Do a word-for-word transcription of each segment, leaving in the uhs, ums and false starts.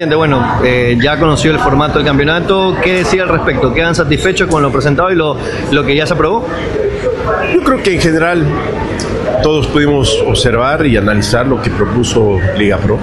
Bueno, eh, ya conoció el formato del campeonato. ¿Qué decía al respecto? ¿Quedan satisfechos con lo presentado y lo, lo que ya se aprobó? Yo creo que en general todos pudimos observar y analizar lo que propuso Liga Pro.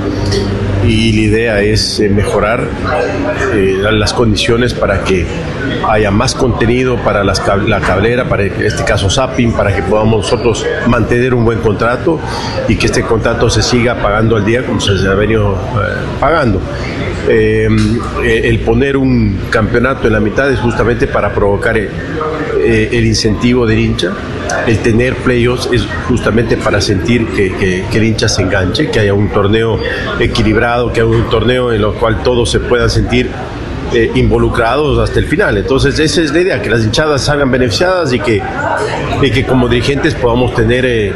Y la idea es eh, mejorar eh, las condiciones para que haya más contenido para las, la cablera, para en este caso Zapping, para que podamos nosotros mantener un buen contrato y que este contrato se siga pagando al día como se ha venido eh, pagando. Eh, el poner un campeonato en la mitad es justamente para provocar el, el incentivo del hincha. El tener playoffs es justamente para sentir que, que, que el hincha se enganche, que haya un torneo equilibrado, que haya un torneo en el cual todos se puedan sentir eh, involucrados hasta el final. Entonces esa es la idea, que las hinchadas salgan beneficiadas y que, y que como dirigentes podamos tener eh,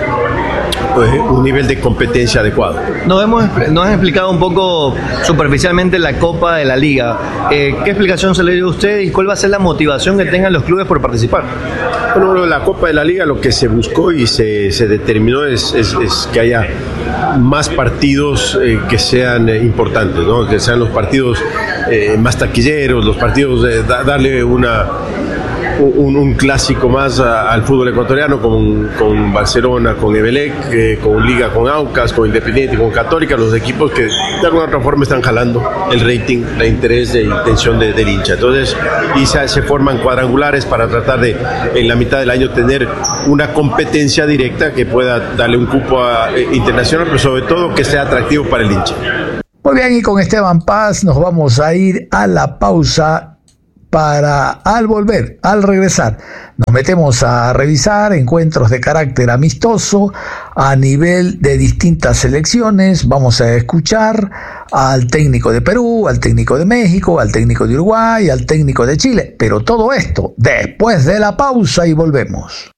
un nivel de competencia adecuado. Nos, hemos, nos has explicado un poco superficialmente la Copa de la Liga. Eh, ¿Qué explicación se le dio a usted y cuál va a ser la motivación que tengan los clubes por participar? Bueno, la Copa de la Liga lo que se buscó y se, se determinó es, es, es que haya más partidos eh, que sean eh, importantes, ¿no? Que sean los partidos eh, más taquilleros, los partidos de da, darle una Un, un clásico más a, al fútbol ecuatoriano con, con Barcelona, con Emelec, eh, con Liga, con Aucas, con Independiente, con Católica, los equipos que de alguna otra forma están jalando el rating, el interés e intención de, del hincha. Entonces, y se, se forman cuadrangulares para tratar de, en la mitad del año, tener una competencia directa que pueda darle un cupo a, eh, internacional, pero sobre todo que sea atractivo para el hincha. Muy bien, y con Esteban Paz nos vamos a ir a la pausa para, al volver, al regresar, nos metemos a revisar encuentros de carácter amistoso a nivel de distintas selecciones. Vamos a escuchar al técnico de Perú, al técnico de México, al técnico de Uruguay, al técnico de Chile, pero todo esto después de la pausa y volvemos.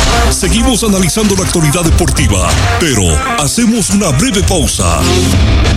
Seguimos analizando la actualidad deportiva, pero hacemos una breve pausa.